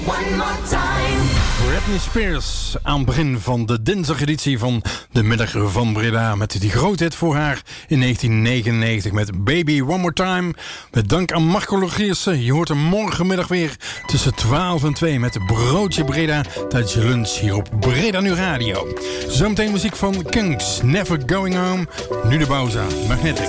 One more time. Britney Spears aan het begin van de dinsdageditie van de Middag van Breda met die grote hit voor haar in 1999 met Baby One More Time. Met dank aan Marco Logiersen. Je hoort hem morgenmiddag weer tussen 12 en 2 met Broodje Breda tijdens je lunch hier op Breda Nu Radio. Zometeen muziek van Kunks, Never Going Home. Nu de pauze, Magnetic.